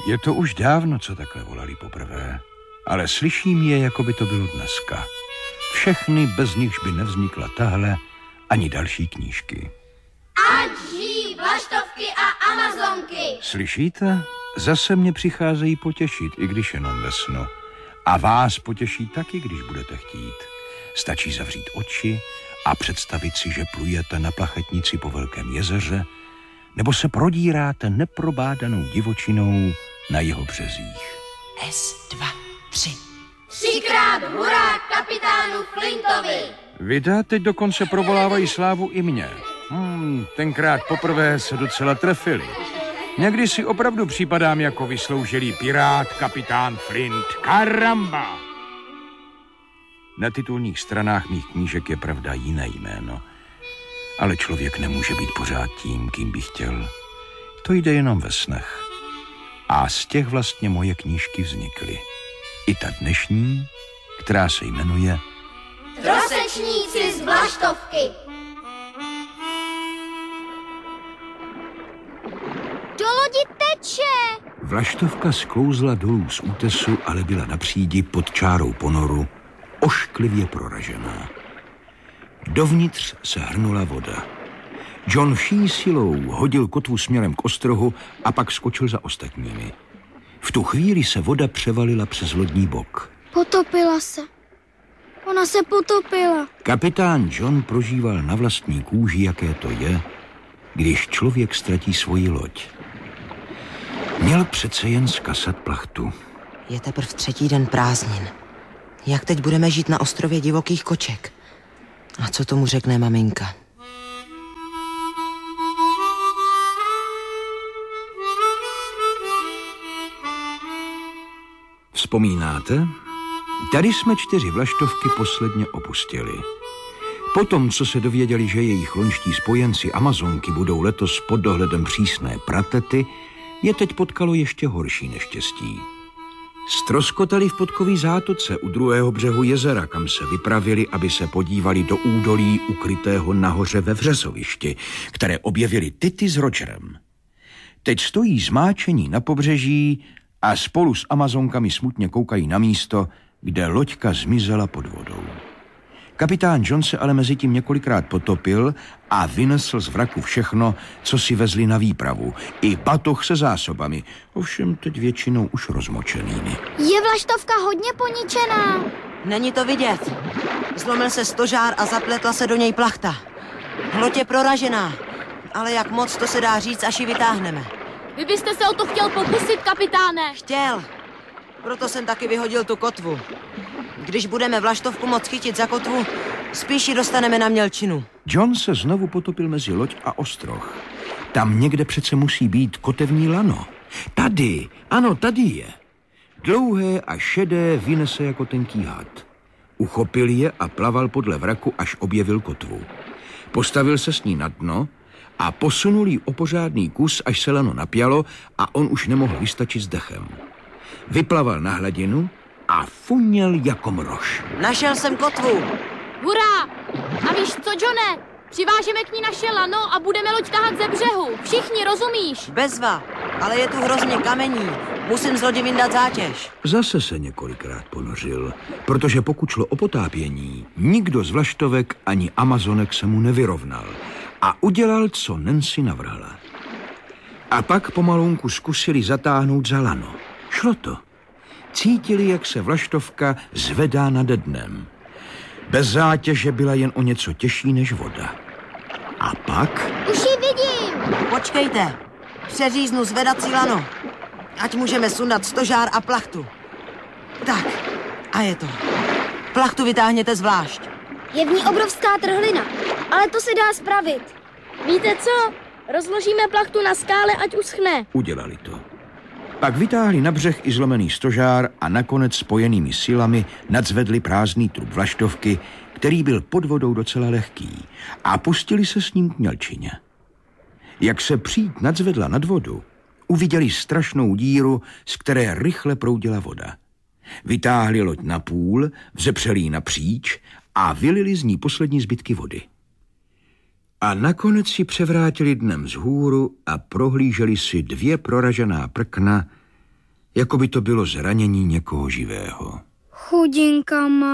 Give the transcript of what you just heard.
Je to už dávno, co takhle volali poprvé, ale slyším je, jako by to bylo dneska. Všechny, bez nichž by nevznikla tahle ani další knížky. Ať žijí vlaštovky a amazonky! Slyšíte? Zase mě přicházejí potěšit, i když jenom ve snu. A vás potěší taky, když budete chtít. Stačí zavřít oči a představit si, že plujete na plachetnici po velkém jezeře, nebo se prodíráte neprobádanou divočinou na jeho březích. S2, 3. 3krát hurá kapitánu Flintovi! Vidá, teď dokonce provolávají slávu i mě. Tenkrát poprvé se docela trefili. Někdy si opravdu připadám jako vysloužilý pirát kapitán Flint. Karamba! Na titulních stranách mých knížek je pravda jiné jméno. Ale člověk nemůže být pořád tím, kým by chtěl. To jde jenom ve snech. A z těch vlastně moje knížky vznikly. I ta dnešní, která se jmenuje Trosečníci z vlaštovky. Do lodi teče! Vlaštovka sklouzla dolů z útesu, ale byla na přídi pod čárou ponoru, ošklivě proražená. Dovnitř se hrnula voda. John vší silou hodil kotvu směrem k ostrohu a pak skočil za ostatními. V tu chvíli se voda převalila přes lodní bok. Potopila se. Ona se potopila. Kapitán John prožíval na vlastní kůži, jaké to je, když člověk ztratí svoji loď. Měl přece jen zkasat plachtu. Je teprv 3. den prázdnin. Jak teď budeme žít na ostrově divokých koček? A co tomu řekne maminka? Vzpomínáte? Tady jsme 4 vlaštovky posledně opustili. Potom, co se dověděli, že jejich loňští spojenci Amazonky budou letos pod dohledem přísné pratety, je teď potkalo ještě horší neštěstí. Ztroskotali v podkový zátoce u druhého břehu jezera, kam se vypravili, aby se podívali do údolí ukrytého nahoře ve vřesovišti, které objevili Tity s Rogerem. Teď stojí zmáčení na pobřeží a spolu s Amazonkami smutně koukají na místo, kde loďka zmizela pod vodou. Kapitán John se ale mezi tím několikrát potopil a vynesl z vraku všechno, co si vezli na výpravu. I batoh se zásobami, ovšem teď většinou už rozmočenými. Je vlaštovka hodně poničená. Není to vidět. Zlomil se stožár a zapletla se do něj plachta. Loď je proražená, ale jak moc, to se dá říct, až ji vytáhneme. Vy byste se o to chtěl pokusit, kapitáne. Chtěl. Proto jsem taky vyhodil tu kotvu. Když budeme vlaštovku moc chytit za kotvu, spíš ji dostaneme na mělčinu. John se znovu potopil mezi loď a ostroh. Tam někde přece musí být kotevní lano. Tady, ano, tady je. Dlouhé a šedé vynese jako tenký had. Uchopil je a plaval podle vraku, až objevil kotvu. Postavil se s ní na dno a posunul ji o pořádný kus, až se lano napjalo a on už nemohl vystačit s dechem. Vyplaval na hladinu a funěl jako mrož. Našel jsem kotvu. Hurá! A víš co, Johne? Přivážeme k ní naše lano a budeme loď tahat ze břehu. Všichni, rozumíš? Bezva, ale je tu hrozně kamení. Musím z lodi vyndat zátěž. Zase se několikrát ponořil, protože pokud šlo o potápění, nikdo z vlaštovek ani Amazonek se mu nevyrovnal a udělal, co Nancy navrhla. A pak pomalunku zkusili zatáhnout za lano. Šlo to. Cítili, jak se vlaštovka zvedá nade dnem. Bez zátěže byla jen o něco těžší než voda. A pak... Už ji vidím. Počkejte. Přeříznu zvedací lano. Ať můžeme sundat stožár a plachtu. Tak, a je to. Plachtu vytáhněte zvlášť. Je v ní obrovská trhlina, ale to se dá spravit. Víte co? Rozložíme plachtu na skále, ať uschne. Udělali to. Pak vytáhli na břeh i zlomený stožár a nakonec spojenými silami nadzvedli prázdný trup vlaštovky, který byl pod vodou docela lehký, a pustili se s ním k mělčině. Jak se příď nadzvedla nad vodu, uviděli strašnou díru, z které rychle proudila voda. Vytáhli loď na půl, vzepřeli ji napříč a vylili z ní poslední zbytky vody. A nakonec si převrátili dnem vzhůru a prohlíželi si 2 proražená prkna, Jako by to bylo zranění někoho živého. Chudinka má.